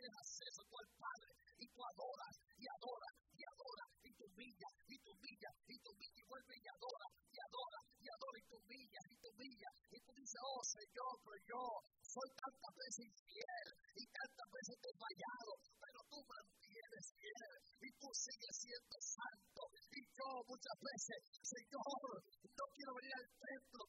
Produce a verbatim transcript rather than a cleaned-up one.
tienes acceso tú al Padre y tú adoras y adoras y adoras y tú humillas y tú humillas y tú humillas y vuelves y adoras y adoras y adoras y tú humillas y tú humillas y tú dices, oh Señor, pero yo soy tantas veces infiel y tantas veces te he fallado, pero tú mantienes fiel y tú sigues siendo santo. Y yo muchas veces, Señor, no quiero venir al templo